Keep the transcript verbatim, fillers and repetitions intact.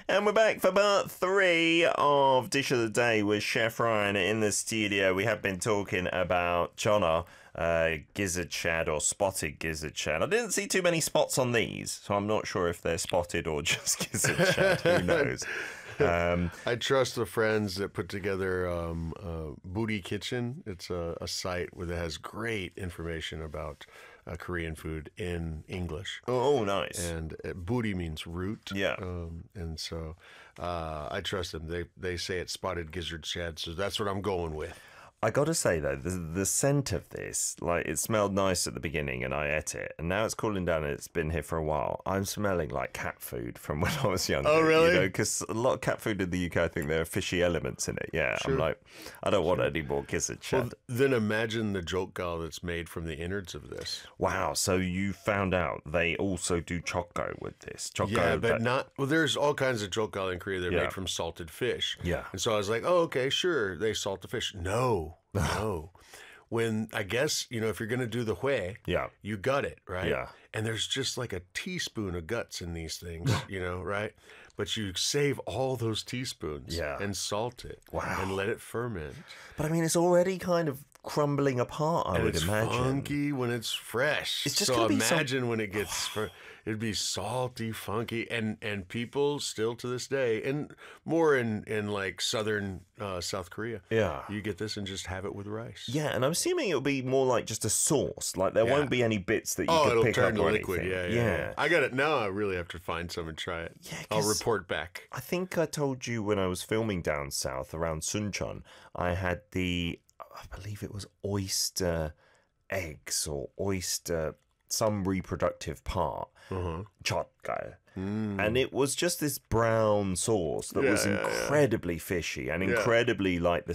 And we're back for part three of Dish of the Day with Chef Ryan in the studio. We have been talking about chona, uh, gizzard shad or spotted gizzard shad. I didn't see too many spots on these, so I'm not sure if they're spotted or just gizzard shad. Who knows? Um, I trust the friends that put together um, uh, Booty Kitchen. It's a, a site where it has great information about uh, Korean food in English. oh, nice. And uh, booty means root. Yeah. Um, and so uh, I trust them. They they say it's spotted gizzard shad, so that's what I'm going with. I got to say, though, the, the scent of this, like, it smelled nice at the beginning and I ate it. And now it's cooling down and it's been here for a while. I'm smelling like cat food from when I was younger. Oh, really? You know, because a lot of cat food in the U K, I think there are fishy elements in it. Yeah, Sure. I'm like, I don't want any more gizzard shad. Well, then imagine the jokgal that's made from the innards of this. Wow, so you found out they also do chokgo with this. Chokgo, Yeah, but that- not. Well, there's all kinds of jokgal in Korea. They're Yeah. made from salted fish. Yeah. And so I was like, oh, okay, sure. They salt the fish. No, no. When I guess, you know, if you're going to do the hui, Yeah. you gut it, right? Yeah. And there's just like a teaspoon of guts in these things, you know, right? But you save all those teaspoons Yeah. and salt it. Wow. And let it ferment. But I mean, it's already kind of crumbling apart, I And would it's imagine. funky when it's fresh. It's just so gonna be so- imagine when it gets, fr- it'd be salty, funky, and and people still to this day, and more in in like southern uh, South Korea. Yeah. you get this and just have it with rice. Yeah, and I'm assuming it'll be more like just a sauce. Like there Yeah. won't be any bits that you Oh, could it'll pick turn up to or liquid. anything. Yeah, yeah, yeah. I got it now. I really have to find some and try it. Yeah, I'll 'cause- report back. I think I told you when I was filming down south around Suncheon, I had the, I believe it was oyster eggs or oyster, some reproductive part, Uh-huh. chotgal. And it was just this brown sauce that Yeah, was yeah, yeah. incredibly fishy and Yeah. incredibly like the